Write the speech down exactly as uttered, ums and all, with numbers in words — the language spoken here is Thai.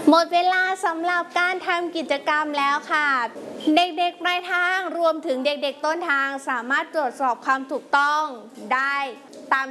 หมดเวลาสำหรับการทำกิจกรรมแล้วค่ะ เด็กๆปลายทางรวมถึงเด็กๆต้นทางสามารถตรวจสอบความถูกต้องได้ตาม